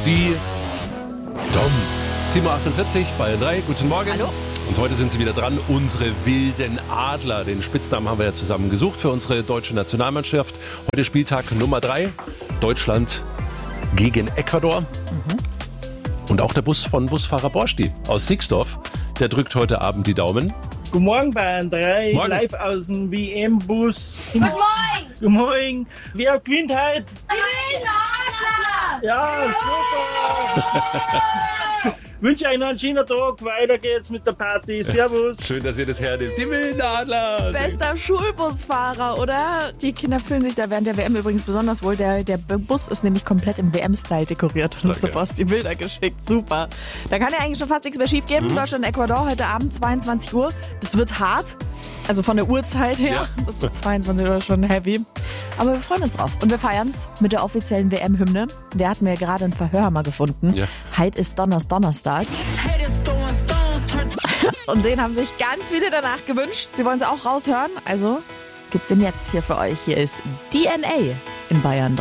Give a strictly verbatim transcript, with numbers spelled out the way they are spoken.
die Dom. sieben Uhr achtundvierzig, Bayern drei, guten Morgen. Hallo. Und heute sind sie wieder dran, unsere wilden Adler. Den Spitznamen haben wir ja zusammen gesucht für unsere deutsche Nationalmannschaft. Heute Spieltag Nummer drei, Deutschland gegen Ecuador. Mhm. Und auch der Bus von Busfahrer Borsti aus Sixdorf, der drückt heute Abend die Daumen. Guten Morgen, Bayern drei, Morgen. Live aus dem W M-Bus. Guten Morgen! Guten Morgen! Wer gewinnt heute? Die Adler! Ja, super! Wünsche euch noch einen schönen Tag. Weiter geht's mit der Party. Servus! Schön, dass ihr das hernehmt. Die wilden Adler! Bester Schulbusfahrer, oder? Die Kinder fühlen sich da während der W M übrigens besonders wohl. Der, der Bus ist nämlich komplett im W M-Style dekoriert. Und so Post die Bilder geschickt. Super. Da kann ja eigentlich schon fast nichts mehr schief gehen. Mhm. Deutschland, Ecuador, heute Abend zweiundzwanzig Uhr. Das wird hart. Also von der Uhrzeit her. Ja. Das ist zweiundzwanzig Uhr schon heavy. Aber wir freuen uns drauf. Und wir feiern es mit der offiziellen W M-Hymne. Der hatten wir gerade ein Verhör mal gefunden. Ja. Heute ist Donners Donnerstag. Und den haben sich ganz viele danach gewünscht. Sie wollen es auch raushören. Also gibt's den jetzt hier für euch. Hier ist D N A in Bayern drei.